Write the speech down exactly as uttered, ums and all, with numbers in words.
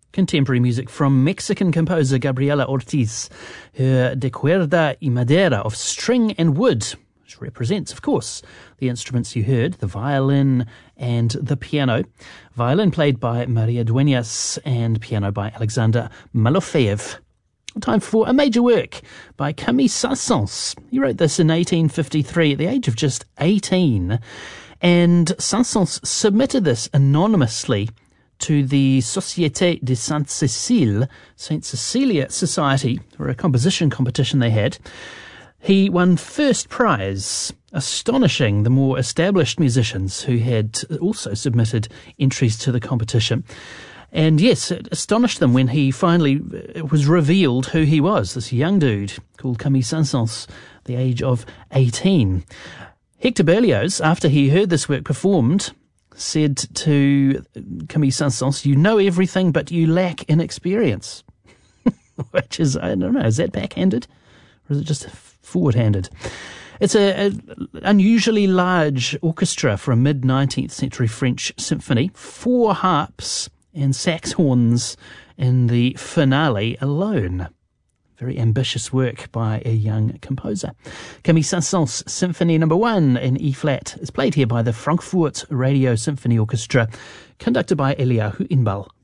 Contemporary music from Mexican composer Gabriela Ortiz, her De Cuerda y Madera of string and wood, which represents, of course, the instruments you heard, the violin and the piano. Violin played by Maria Dueñas and piano by Alexander Malofeev. Time for a major work by Camille Saint-Saëns. He wrote this in eighteen fifty-three at the age of just eighteen, and Saint-Saëns submitted this anonymously to the Société de Sainte-Cécile, Saint Cecilia Society, for a composition competition they had. He won first prize, astonishing the more established musicians who had also submitted entries to the competition. And yes, it astonished them when he finally it was revealed who he was, this young dude called Camille Saint-Saëns, the age of eighteen. Hector Berlioz, after he heard this work performed, said to Camille Saint-Saëns, "You know everything, but you lack in experience." Which is, I don't know, is that backhanded? Or is it just forward-handed? It's a, a unusually large orchestra for a mid-nineteenth century French symphony, four harps and sax horns in the finale alone. Very ambitious work by a young composer. Camille Saint-Saëns Symphony Number One in E-flat is played here by the Frankfurt Radio Symphony Orchestra, conducted by Eliyahu Inbal.